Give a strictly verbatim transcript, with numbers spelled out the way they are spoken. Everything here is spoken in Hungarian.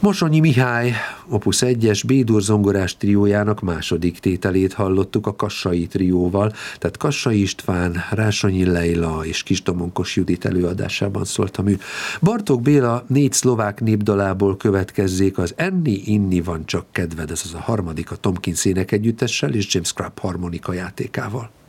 Mosonyi Mihály Opus egyes B-dur zongorás triójának második tételét hallottuk a Kassai trióval, tehát Kassai István, Rásonyi Leila és Kisdomonkos Judit előadásában szólt a mű. Bartók Béla négy szlovák népdalából következzék az Enni, inni van csak kedved, ez az a harmadik a Tomkins énekegyüttessel és James Crabb harmonika játékával.